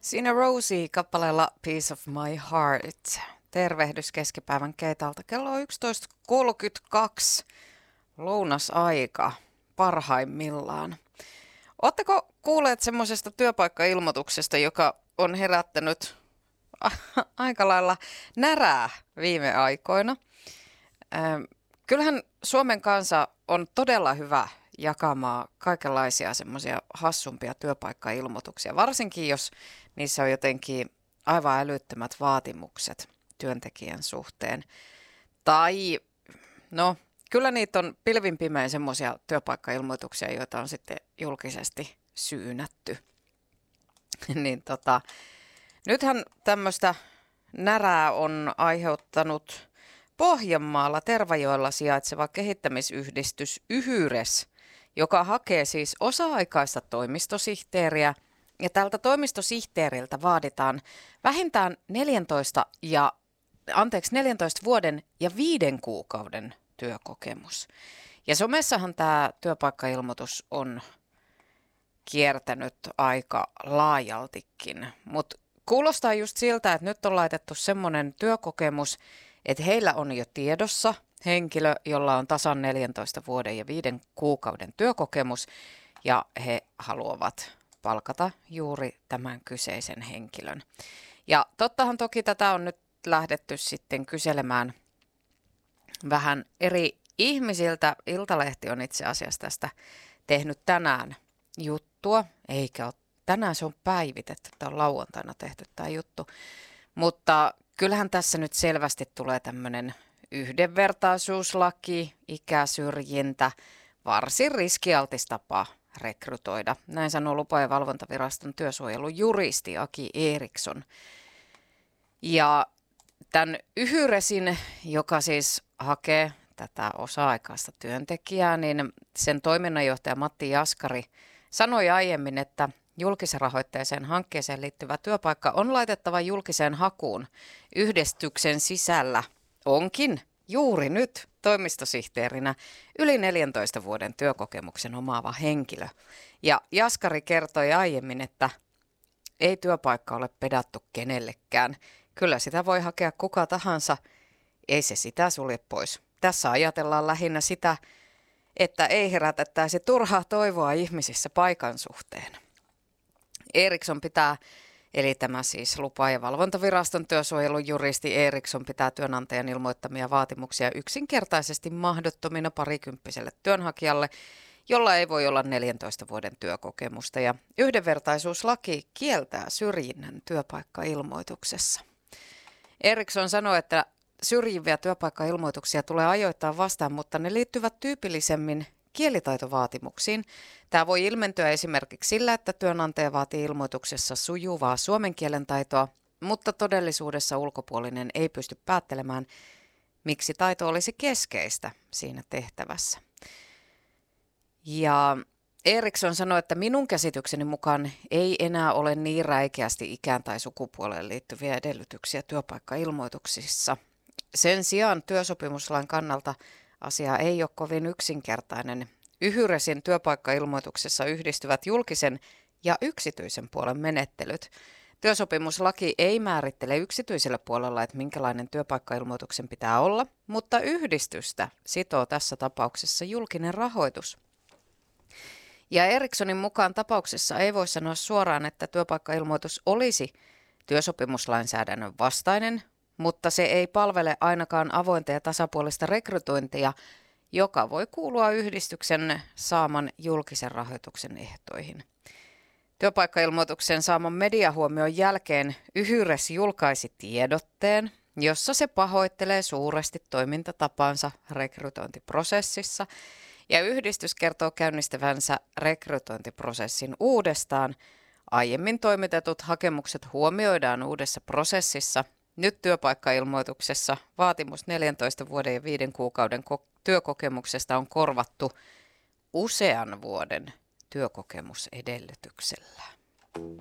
Siinä Rosie kappaleella Piece of My Heart. Tervehdys keskipäivän keitalta. Kello on 11.32. Lounasaika parhaimmillaan. Oletteko kuulleet semmoisesta työpaikkailmoituksesta, joka on herättänyt aika lailla närää viime aikoina? Kyllähän Suomen kansa on todella hyvä jakamaan kaikenlaisia semmoisia hassumpia työpaikkailmoituksia, varsinkin jos niissä on jotenkin aivan älyttömät vaatimukset työntekijän suhteen. Tai no, kyllä niitä on pilvin pimein semmoisia työpaikkailmoituksia, joita on sitten julkisesti syynätty. Nythän tämmöistä närää on aiheuttanut Pohjanmaalla Tervajoella sijaitseva kehittämisyhdistys Yhyres, joka hakee siis osa-aikaista toimistosihteeriä. Ja tältä toimistosihteeriltä vaaditaan vähintään 14 vuoden ja 5 kuukauden työkokemus. Ja somessahan tämä työpaikkailmoitus on kiertänyt aika laajaltikin, mutta kuulostaa just siltä, että nyt on laitettu semmoinen työkokemus, että heillä on jo tiedossa henkilö, jolla on tasan 14 vuoden ja 5 kuukauden työkokemus, ja he haluavat palkata juuri tämän kyseisen henkilön. Ja tottahan toki tätä on nyt lähdetty sitten kyselemään vähän eri ihmisiltä. Iltalehti on itse asiassa tästä tehnyt tänään juttua, eikä ole, tänään se on päivitetty, tämä on lauantaina tehty tämä juttu, mutta kyllähän tässä nyt selvästi tulee tämmöinen yhdenvertaisuuslaki, ikäsyrjintä, varsin riskialtis tapa rekrytoida. Näin sanoo Lupa- ja valvontaviraston työsuojelujuristi Aki Eriksson. Ja tämän Yhyresin, joka siis hakee tätä osa-aikaista työntekijää, niin sen toiminnanjohtaja Matti Jaskari sanoi aiemmin, että julkisrahoitteiseen hankkeeseen liittyvä työpaikka on laitettava julkiseen hakuun. Yhdistyksen sisällä onkin juuri nyt toimistosihteerinä yli 14 vuoden työkokemuksen omaava henkilö. Ja Jaskari kertoi aiemmin, että ei työpaikka ole pedattu kenellekään. Kyllä sitä voi hakea kuka tahansa, ei se sitä sulje pois. Tässä ajatellaan lähinnä sitä, että ei herätettäisi turhaa toivoa ihmisissä paikan suhteen. Eriksson pitää, eli tämä siis Lupa- ja valvontaviraston työsuojelujuristi Eriksson pitää työnantajan ilmoittamia vaatimuksia yksinkertaisesti mahdottomina parikymppiselle työnhakijalle, jolla ei voi olla 14 vuoden työkokemusta. Ja yhdenvertaisuuslaki kieltää syrjinnän työpaikkailmoituksessa. Eriksson sanoi, että syrjiviä työpaikkailmoituksia tulee ajoittaa vastaan, mutta ne liittyvät tyypillisemmin kielitaitovaatimuksiin. Tämä voi ilmentyä esimerkiksi sillä, että työnantaja vaatii ilmoituksessa sujuvaa suomen kielen taitoa, mutta todellisuudessa ulkopuolinen ei pysty päättelemään, miksi taito olisi keskeistä siinä tehtävässä. Ja Eriksson sanoi, että minun käsitykseni mukaan ei enää ole niin räikeästi ikään tai sukupuoleen liittyviä edellytyksiä työpaikkailmoituksissa. Sen sijaan työsopimuslain kannalta asia ei ole kovin yksinkertainen. Yhyresin työpaikkailmoituksessa yhdistyvät julkisen ja yksityisen puolen menettelyt. Työsopimuslaki ei määrittele yksityisellä puolella, että minkälainen työpaikkailmoituksen pitää olla, mutta yhdistystä sitoo tässä tapauksessa julkinen rahoitus. Ja Erikssonin mukaan tapauksessa ei voi sanoa suoraan, että työpaikkailmoitus olisi työsopimuslainsäädännön vastainen, mutta se ei palvele ainakaan avointa ja tasapuolista rekrytointia, joka voi kuulua yhdistyksen saaman julkisen rahoituksen ehtoihin. Työpaikkailmoituksen saaman mediahuomion jälkeen Yhyres julkaisi tiedotteen, jossa se pahoittelee suuresti toimintatapansa rekrytointiprosessissa, ja yhdistys kertoo käynnistävänsä rekrytointiprosessin uudestaan. Aiemmin toimitetut hakemukset huomioidaan uudessa prosessissa. Nyt työpaikkailmoituksessa vaatimus 14 vuoden ja 5 kuukauden työkokemuksesta on korvattu usean vuoden työkokemusedellytyksellä.